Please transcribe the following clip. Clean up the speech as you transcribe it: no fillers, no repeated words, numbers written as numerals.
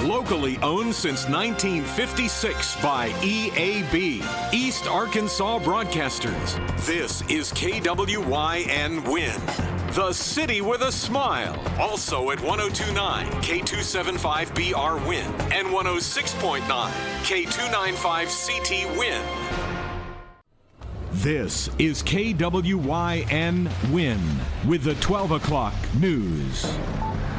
Locally owned since 1956 by EAB, East Arkansas Broadcasters. This is KWYN Win, the city with a smile. Also at 102.9 K275BR Win and 106.9 K295CT Win. This is KWYN Win with the 12 o'clock news.